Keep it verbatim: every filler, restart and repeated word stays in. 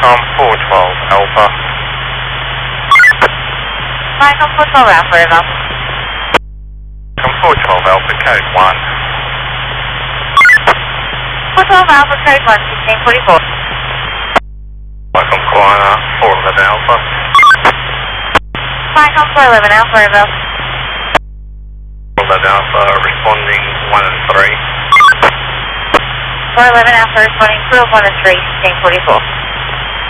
Tom four twelve Alpha. Michael four twelve Alpha, River. Tom four twelve Alpha, code one. four twelve Alpha, code one, sixteen forty-four. Michael Koala, four eleven Alpha. Michael four eleven Alpha, River. four eleven Alpha, responding one and three. four eleven Alpha, responding twelve one and three, sixteen forty-four.